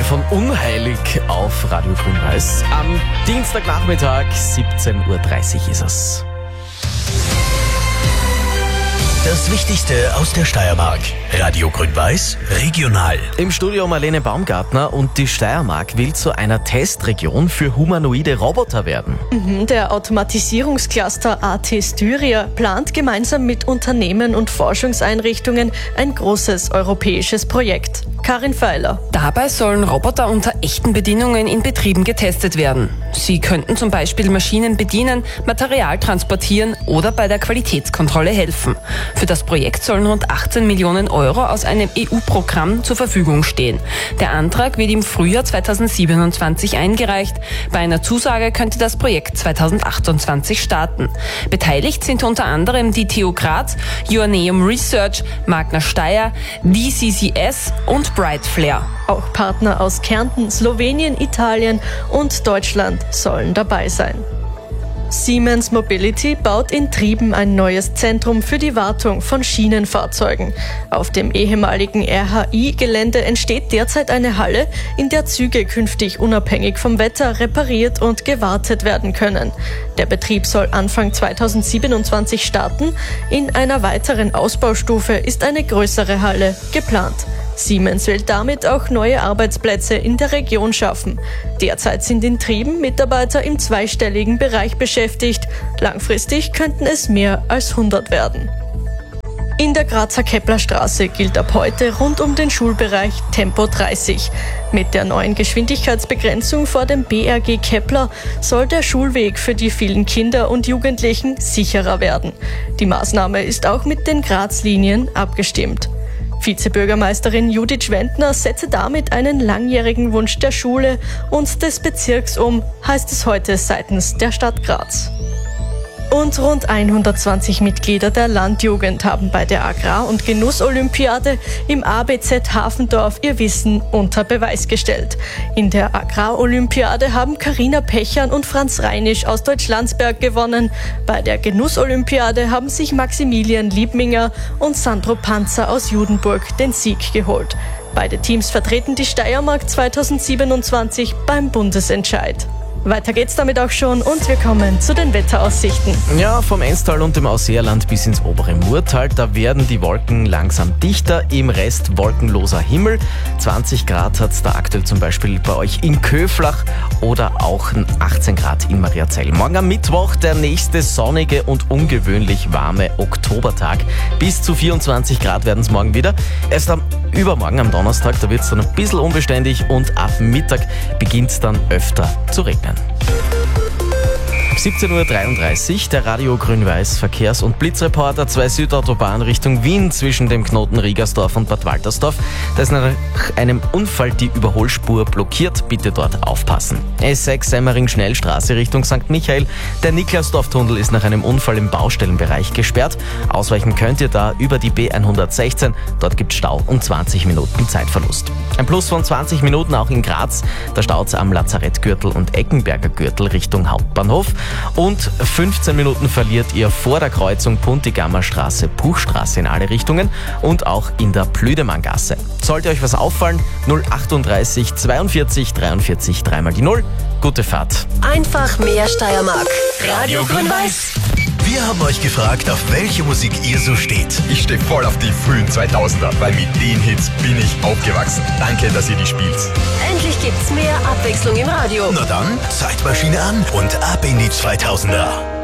von Unheilig auf Radio Grün-Weiß. Am Dienstagnachmittag, 17.30 Uhr ist es. Das Wichtigste aus der Steiermark. Radio Grün-Weiß, regional. Im Studio Marlene Baumgartner, und die Steiermark will zu einer Testregion für humanoide Roboter werden. Der Automatisierungscluster AT Styria plant gemeinsam mit Unternehmen und Forschungseinrichtungen ein großes europäisches Projekt. Karin Feiler. Dabei sollen Roboter unter echten Bedingungen in Betrieben getestet werden. Sie könnten zum Beispiel Maschinen bedienen, Material transportieren oder bei der Qualitätskontrolle helfen. Für das Projekt sollen rund 18 Millionen Euro aus einem EU-Programm zur Verfügung stehen. Der Antrag wird im Frühjahr 2027 eingereicht. Bei einer Zusage könnte das Projekt 2028 starten. Beteiligt sind unter anderem die TU Graz, Joanneum Research, Magna Steyr, DCCS und Brightflare. Auch Partner aus Kärnten, Slowenien, Italien und Deutschland sollen dabei sein. Siemens Mobility baut in Trieben ein neues Zentrum für die Wartung von Schienenfahrzeugen. Auf dem ehemaligen RHI-Gelände entsteht derzeit eine Halle, in der Züge künftig unabhängig vom Wetter repariert und gewartet werden können. Der Betrieb soll Anfang 2027 starten. In einer weiteren Ausbaustufe ist eine größere Halle geplant. Siemens will damit auch neue Arbeitsplätze in der Region schaffen. Derzeit sind in Trieben Mitarbeiter im zweistelligen Bereich beschäftigt. Langfristig könnten es mehr als 100 werden. In der Grazer Keplerstraße gilt ab heute rund um den Schulbereich Tempo 30. Mit der neuen Geschwindigkeitsbegrenzung vor dem BRG Kepler soll der Schulweg für die vielen Kinder und Jugendlichen sicherer werden. Die Maßnahme ist auch mit den Graz-Linien abgestimmt. Vizebürgermeisterin Judith Schwendner setze damit einen langjährigen Wunsch der Schule und des Bezirks um, heißt es heute seitens der Stadt Graz. Und rund 120 Mitglieder der Landjugend haben bei der Agrar- und Genussolympiade im ABZ Hafendorf ihr Wissen unter Beweis gestellt. In der Agrarolympiade haben Carina Pechern und Franz Reinisch aus Deutschlandsberg gewonnen. Bei der Genussolympiade haben sich Maximilian Liebminger und Sandro Panzer aus Judenburg den Sieg geholt. Beide Teams vertreten die Steiermark 2027 beim Bundesentscheid. Weiter geht's damit auch schon und wir kommen zu den Wetteraussichten. Ja, vom Enstal und dem Ausseerland bis ins obere Murtal, da werden die Wolken langsam dichter, im Rest wolkenloser Himmel. 20 Grad hat's da aktuell zum Beispiel bei euch in Köflach oder auch 18 Grad in Mariazell. Morgen am Mittwoch der nächste sonnige und ungewöhnlich warme Oktobertag. Bis zu 24 Grad werden es morgen wieder. Erst am Übermorgen, am Donnerstag, da wird's dann ein bisschen unbeständig und ab Mittag beginnt's dann öfter zu regnen. 17.33 Uhr, der Radio Grün-Weiß Verkehrs- und Blitzreporter. 2 Südautobahn Richtung Wien zwischen dem Knoten Riegersdorf und Bad Waltersdorf. Da ist nach einem Unfall die Überholspur blockiert. Bitte dort aufpassen. S6 Semmering-Schnellstraße Richtung St. Michael. Der Niklasdorf-Tunnel ist nach einem Unfall im Baustellenbereich gesperrt. Ausweichen könnt ihr da über die B116. Dort gibt es Stau und 20 Minuten Zeitverlust. Ein Plus von 20 Minuten auch in Graz. Da staut es am Lazarettgürtel und Eckenberger Gürtel Richtung Hauptbahnhof. Und 15 Minuten verliert ihr vor der Kreuzung Puntigammerstraße, Puchstraße in alle Richtungen und auch in der Plüdemanngasse. Sollte euch was auffallen, 038 42 43 3 die 0. Gute Fahrt. Einfach mehr Steiermark. Radio Grün-Weiß. Wir haben euch gefragt, auf welche Musik ihr so steht. Ich stehe voll auf die frühen 2000er, weil mit den Hits bin ich aufgewachsen. Danke, dass ihr die spielt. Endlich gibt's mehr Abwechslung im Radio. Na dann, Zeitmaschine an und ab in die 2000er.